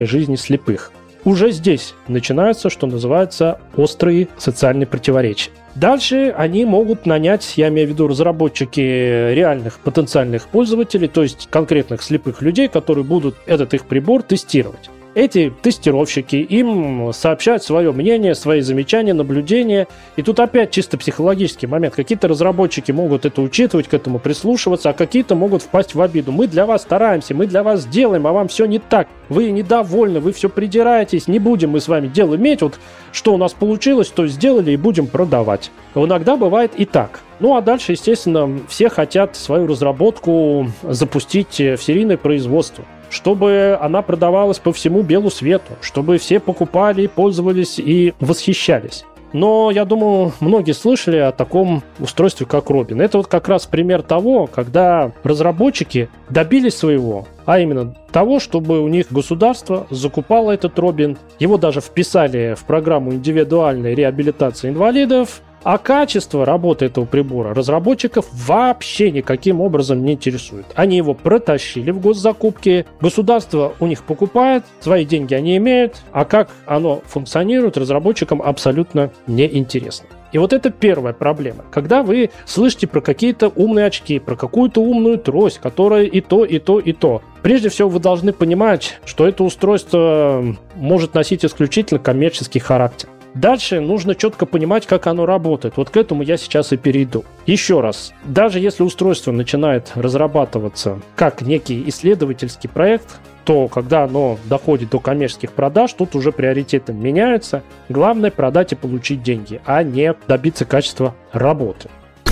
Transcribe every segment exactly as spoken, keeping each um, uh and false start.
жизни слепых. Уже здесь начинаются, что называется, острые социальные противоречия. Дальше они могут нанять, я имею в виду разработчики реальных потенциальных пользователей, то есть конкретных слепых людей, которые будут этот их прибор тестировать. Эти тестировщики им сообщают свое мнение, свои замечания, наблюдения. И тут опять чисто психологический момент. Какие-то разработчики могут это учитывать, к этому прислушиваться, а какие-то могут впасть в обиду. Мы для вас стараемся, мы для вас делаем, а вам все не так. Вы недовольны, вы все придираетесь, не будем мы с вами дело иметь. Вот что у нас получилось, то сделали и будем продавать. Но иногда бывает и так. Ну а дальше, естественно, все хотят свою разработку запустить в серийное производство, чтобы она продавалась по всему белу свету, чтобы все покупали, пользовались и восхищались. Но, я думаю, многие слышали о таком устройстве, как Robin. Это вот как раз пример того, когда разработчики добились своего, а именно того, чтобы у них государство закупало этот Robin, его даже вписали в программу индивидуальной реабилитации инвалидов, а качество работы этого прибора разработчиков вообще никаким образом не интересует. Они его протащили в госзакупки, государство у них покупает, свои деньги они имеют, а как оно функционирует, разработчикам абсолютно неинтересно. И вот это первая проблема. Когда вы слышите про какие-то умные очки, про какую-то умную трость, которая и то, и то, и то, прежде всего вы должны понимать, что это устройство может носить исключительно коммерческий характер. Дальше нужно четко понимать, как оно работает. Вот к этому я сейчас и перейду. Еще раз, даже если устройство начинает разрабатываться как некий исследовательский проект, то когда оно доходит до коммерческих продаж, тут уже приоритеты меняются. Главное продать и получить деньги, а не добиться качества работы.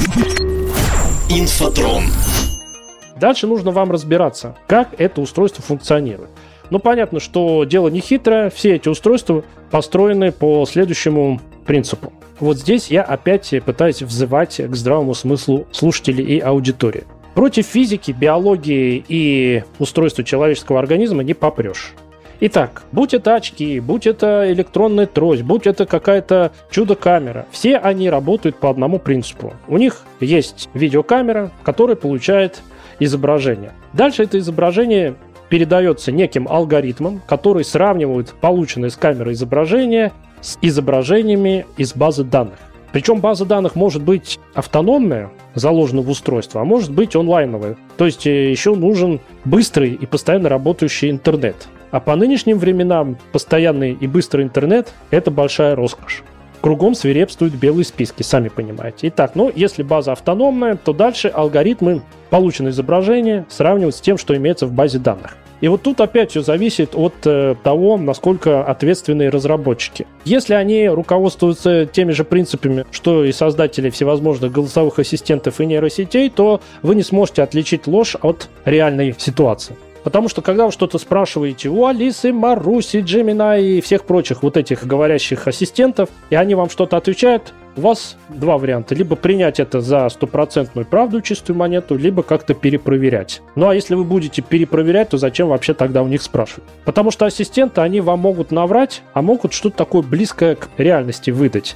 Инфотрон. Дальше нужно вам разбираться, как это устройство функционирует. Ну, понятно, что дело не хитрое, все эти устройства построены по следующему принципу. Вот здесь я опять пытаюсь взывать к здравому смыслу слушателей и аудитории. Против физики, биологии и устройства человеческого организма не попрешь. Итак, будь это очки, будь это электронная трость, будь это какая-то чудо-камера, все они работают по одному принципу. У них есть видеокамера, которая получает изображение. Дальше это изображение передается неким алгоритмом, который сравнивает полученное с камеры изображение с изображениями из базы данных. Причем база данных может быть автономная, заложена в устройство, а может быть онлайновая. То есть еще нужен быстрый и постоянно работающий интернет. А по нынешним временам постоянный и быстрый интернет – это большая роскошь. Кругом свирепствуют белые списки, сами понимаете. Итак, ну, если база автономная, то дальше алгоритмы полученное изображение сравнивают с тем, что имеется в базе данных. И вот тут опять все зависит от э, того, насколько ответственные разработчики. Если они руководствуются теми же принципами, что и создатели всевозможных голосовых ассистентов и нейросетей, то вы не сможете отличить ложь от реальной ситуации. Потому что, когда вы что-то спрашиваете у Алисы, Маруси, Gemini и всех прочих вот этих говорящих ассистентов, и они вам что-то отвечают, у вас два варианта. Либо принять это за стопроцентную правду, чистую монету, либо как-то перепроверять. Ну а если вы будете перепроверять, то зачем вообще тогда у них спрашивать? Потому что ассистенты, они вам могут наврать, а могут что-то такое близкое к реальности выдать.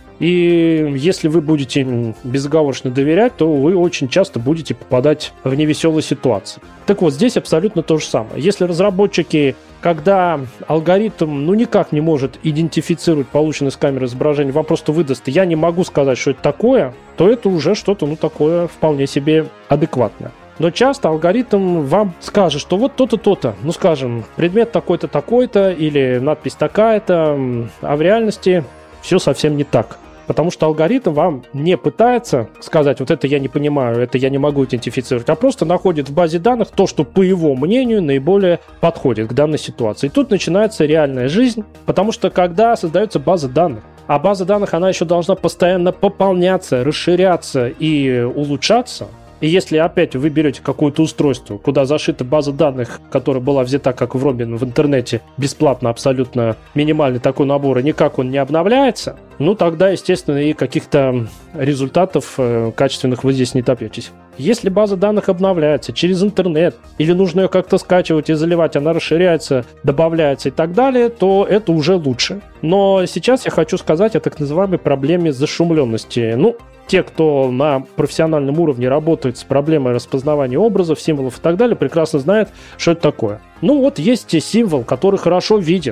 И если вы будете безоговорочно доверять, то вы очень часто будете попадать в невеселые ситуации. Так вот, здесь абсолютно то же самое. Если разработчики, когда алгоритм ну никак не может идентифицировать полученное с камеры изображение, вам просто выдаст, я не могу сказать, что это такое, то это уже что-то ну такое вполне себе адекватное. Но часто алгоритм вам скажет, что вот то-то, то-то, ну скажем, предмет такой-то, такой-то, или надпись такая-то, а в реальности все совсем не так. Потому что алгоритм вам не пытается сказать, вот это я не понимаю, это я не могу идентифицировать, а просто находит в базе данных то, что, по его мнению, наиболее подходит к данной ситуации. И тут начинается реальная жизнь, потому что когда создается база данных, а база данных, она еще должна постоянно пополняться, расширяться и улучшаться. И если опять вы берете какое-то устройство, куда зашита база данных, которая была взята, как в Robin, в интернете, бесплатно, абсолютно минимальный такой набор, и никак он не обновляется, ну тогда, естественно, и каких-то результатов э, качественных вы здесь не добьетесь. Если база данных обновляется через интернет, или нужно ее как-то скачивать и заливать, она расширяется, добавляется и так далее, то это уже лучше. Но сейчас я хочу сказать о так называемой проблеме зашумленности. Ну, те, кто на профессиональном уровне работает с проблемой распознавания образов, символов и так далее, прекрасно знают, что это такое. Ну вот есть символ, который хорошо виден.